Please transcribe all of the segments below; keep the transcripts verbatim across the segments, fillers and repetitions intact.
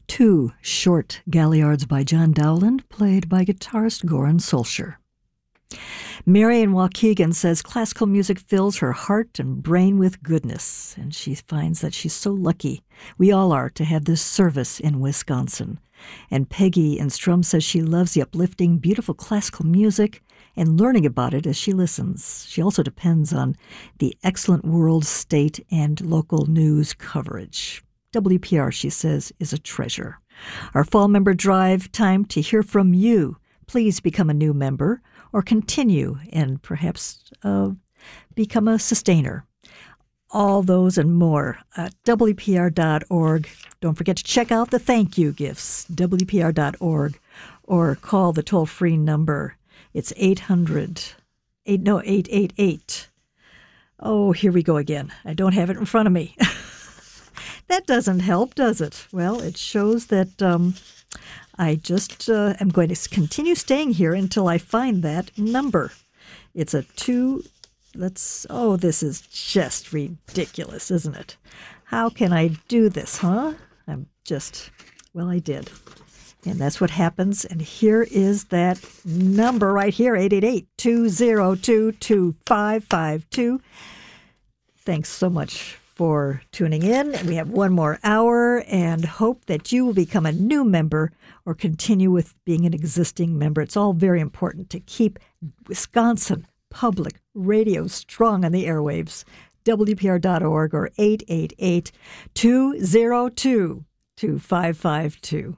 Two short Galliards by John Dowland, played by guitarist Goran Solskjaer. Marion Waukegan says classical music fills her heart and brain with goodness, and she finds that she's so lucky, we all are, to have this service in Wisconsin. And Peggy in Strum says she loves the uplifting, beautiful classical music and learning about it as she listens. She also depends on the excellent world, state, and local news coverage. W P R, she says, is a treasure. Our fall member drive, time to hear from you. Please become a new member or continue and perhaps uh, become a sustainer. All those and more at W P R dot org. Don't forget to check out the thank you gifts, W P R dot org, or call the toll-free number. It's eight hundred, eight, no, eight eight eight. Oh, here we go again. I don't have it in front of me. That doesn't help, does it? Well, it shows that um, I just uh, am going to continue staying here until I find that number. It's a two, let's, oh, this is just ridiculous, isn't it? How can I do this, huh? I'm just, well, I did. And that's what happens. And here is that number right here, eight eight eight, two oh two, two five five two. Thanks so much for tuning in. We have one more hour and hope that you will become a new member or continue with being an existing member. It's all very important to keep Wisconsin Public Radio strong on the airwaves. W P R dot org or eight eight eight, two oh two, two five five two.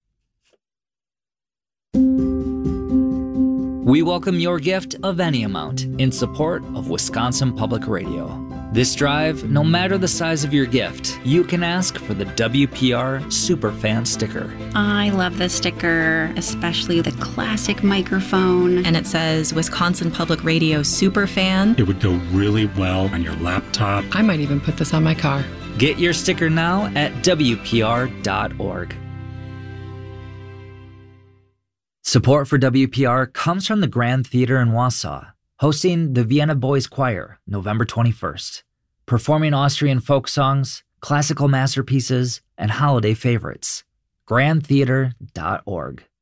We welcome your gift of any amount in support of Wisconsin Public Radio. This drive, no matter the size of your gift, you can ask for the W P R Superfan sticker. I love this sticker, especially the classic microphone. And it says Wisconsin Public Radio Superfan. It would go really well on your laptop. I might even put this on my car. Get your sticker now at W P R dot org. Support for W P R comes from the Grand Theater in Wausau, hosting the Vienna Boys Choir November twenty-first, performing Austrian folk songs, classical masterpieces, and holiday favorites. grand theater dot org.